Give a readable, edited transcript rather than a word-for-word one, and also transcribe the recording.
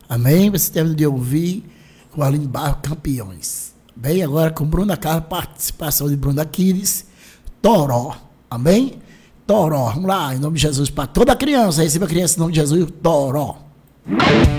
Amém? Você termina de ouvir com Aline Barros, Campeões. Bem, agora com Bruna Carla, participação de Bruna Aquiles, Toró. Amém? Toró. Vamos lá, em nome de Jesus, para toda criança. Receba a criança em nome de Jesus, Toró.